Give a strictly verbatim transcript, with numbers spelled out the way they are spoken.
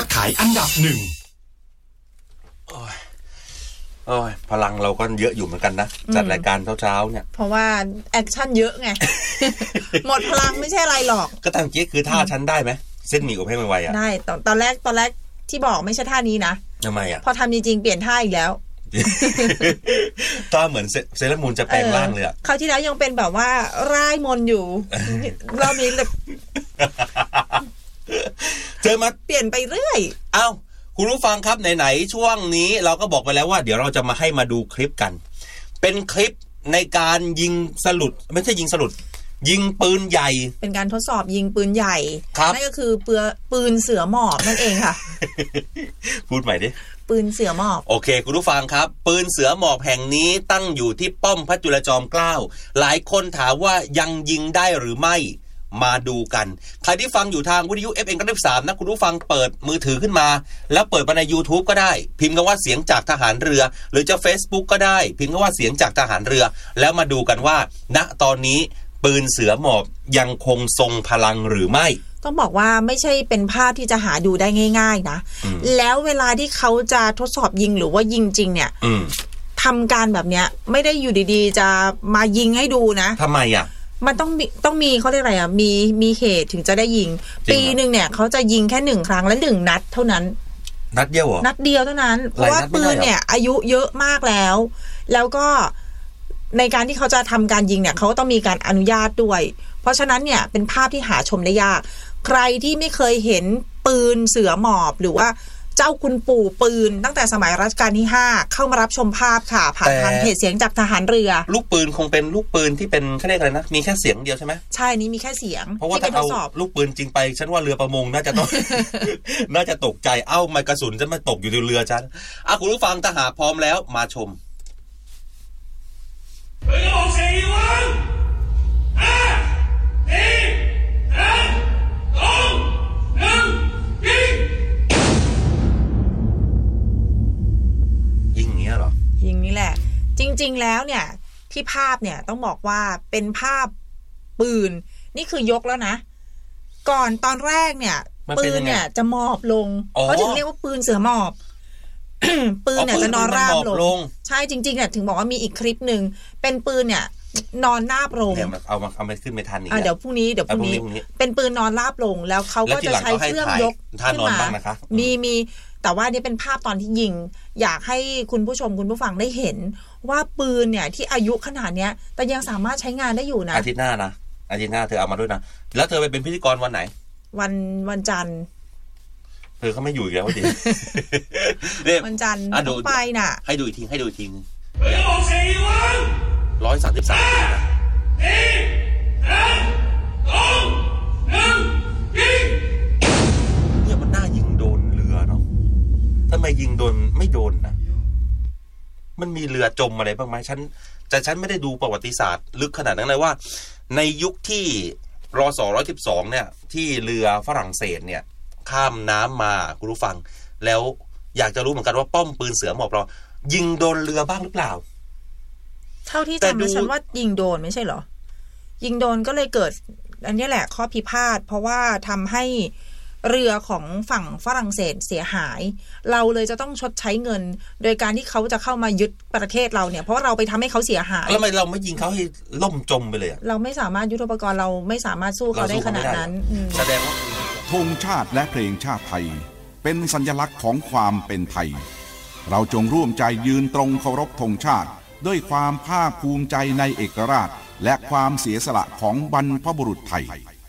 ดขายอันดับหนึ่งโอ้ยโอ้ยพลังเราก็เยอะอยู่เหมือนกันนะจัดรายการเช้าๆเนี่ยเพราะว่าแอคชั่นเยอะไง หมดพลังไม่ใช่อะไรหรอกก็ตามเจ๊คือท่าฉันได้ไหมเส้นหมี่อบแห้งไวๆอ่ะได้ตอนตอนแรกตอนแรกที่บอกไม่ใช่ท่านี้นะทำไมอ่ะพอทำจริงๆเปลี่ยนท่าอีกแล้วท่าเหมือนเซเลมูนจะแปลงร่างเลยอ่ะคราวที่แล้วยังเป็นแบบว่าร่ายมนอยู่รอบนี้เลยเจอมาเปลี่ยนไปเรื่อยเอ้าคุณผู้ฟังครับไหนๆช่วงนี้เราก็บอกไปแล้วว่าเดี๋ยวเราจะมาให้มาดูคลิปกันเป็นคลิปในการยิงสลุดไม่ใช่ยิงสลุดยิงปืนใหญ่เป็นการทดสอบยิงปืนใหญ่นั่นก็คือปืนปืนเสือหมอบนั่นเองค่ะพูดใหม่ดิปืนเสือหมอบโอเคคุณผู้ฟังครับปืนเสือหมอบแห่งนี้ตั้งอยู่ที่ป้อมพระจุลจอมเกล้าหลายคนถามว่ายังยิงได้หรือไม่มาดูกันใครที่ฟังอยู่ทางวิทยุ เอฟ เอ็ม เก้าสิบสามนะคุณผู้ฟังเปิดมือถือขึ้นมาแล้วเปิดมาใน YouTube ก็ได้พิมพ์คำว่าเสียงจากทหารเรือหรือจะ Facebook ก็ได้พิมพ์คำว่าเสียงจากทหารเรือแล้วมาดูกันว่าณตอนนี้ปืนเสือหมอบยังคงทรงพลังหรือไม่ต้องบอกว่าไม่ใช่เป็นภาพที่จะหาดูได้ง่ายๆนะแล้วเวลาที่เขาจะทดสอบยิงหรือว่ายิงจริงเนี่ยทำการแบบเนี้ยไม่ได้อยู่ดีๆจะมายิงให้ดูนะทำไมอ่ะมันต้องมีต้องมีเขาเรียกอะไรอ่ะมีมีเหตุถึงจะได้ยิงปีนึงเนี่ยเขาจะยิงแค่หนึ่งครั้งและหนึ่งนัดเท่านั้นนัดเดียวเหรอนัดเดียวเท่านั้นเพราะว่าปืนเนี่ยอายุเยอะมากแล้วแล้วก็ในการที่เขาจะทำการยิงเนี่ยเขาต้องมีการอนุญาตด้วยเพราะฉะนั้นเนี่ยเป็นภาพที่หาชมได้ยากใครที่ไม่เคยเห็นปืนเสือหมอบหรือว่าเจ้าคุณปู่ปืนตั้งแต่สมัยรัชกาลที่ห้าเข้ามารับชมภาพค่ะผ่านทางเพจเสียงจากทหารเรือลูกปืนคงเป็นลูกปืนที่เป็นเขาเรียกอะไรนะมีแค่เสียงเดียวใช่ไหมใช่นี้มีแค่เสียงเพราะว่าถ้าเอาลูกปืนจริงไปฉันว่าเรือประมงน่าจะต้อง น่าจะตกใจเอ้าไมกระสุนจะมาตกอยู่ในเรือฉันอ่ะคุณผู้ฟังถ้าหากพร้อมแล้วมาชมยิงเงี้ยหรอยิงนี่แหละจริงๆแล้วเนี่ยที่ภาพเนี่ยต้องบอกว่าเป็นภาพปืนนี่คือยกแล้วนะก่อนตอนแรกเนี่ยปืนเนี่ยจะมอบลงเขาถึงเรียกว่าปืนเสือหมอบ ปืนเนี่ยจะนอนราบลงใช่จริงๆเนี่ยถึงบอกว่ามีอีกคลิปนึงเป็นปืนเนี่ยนอนราบลงเอามาเอามาขึ้นไม่ทันอีกเดี๋ยวพรุ่งนี้เดี๋ยวพรุ่งนี้เป็นปืนนอนราบลงแล้วเขาก็จะใช้เครื่องยกขึ้นมามีมีแต่ว่านี่เป็นภาพตอนที่ยิงอยากให้คุณผู้ชมคุณผู้ฟังได้เห็นว่าปืนเนี่ยที่อายุขนาดเนี้ยแต่ยังสามารถใช้งานได้อยู่นะอาทิตย์หน้านะอาทิตย์หน้าเธอเอามาด้วยนะแล้วเธอไปเป็นพิธีกรวันไหนวันวันจันทร์เธอเขาไม่อยู่อีกแล้วดิวันจันทร์ต้องไปน่ะให้ดูอีกทีให้ดูอีกทีร้อยสามสิบสามทีนะเนี่ยมันน่ายิงโดนเรือเนาะทำไมยิงโดนไม่โดนนะมันมีเรือจมอะไรบ้างไหมฉันแต่ฉันไม่ได้ดูประวัติศาสตร์ลึกขนาดนั้นเลยว่าในยุคที่รอสอร้อยสิบสองเนี่ยที่เรือฝรั่งเศสเนี่ยข้ามน้ำมาคุณผู้ฟังแล้วอยากจะรู้เหมือนกันว่าป้อมปืนเสือหมอบเรายิงโดนเรือบ้างหรือเปล่าเท่าที่จำมาฉันว่ายิงโดนไม่ใช่เหรอยิงโดนก็เลยเกิดอันนี้แหละข้อพิพาทเพราะว่าทำให้เรือของฝั่งฝรั่งเศสเสียหายเราเลยจะต้องชดใช้เงินโดยการที่เขาจะเข้ามายึดประเทศเราเนี่ยเพราะเราไปทำให้เขาเสียหายแล้วทำไมเราไม่ยิงเขาให้ล่มจมไปเลยเราไม่สามารถยุทโธปกรณ์เราไม่สามารถสู้เขาได้ขนาดนั้นแสดงว่าธงชาติและเพลงชาติไทยเป็นสัญลักษณ์ของความเป็นไทยเราจงร่วมใจยืนตรงเคารพธงชาติด้วยความภาคภูมิใจในเอกราชและความเสียสละของบรรพบุรุษไทย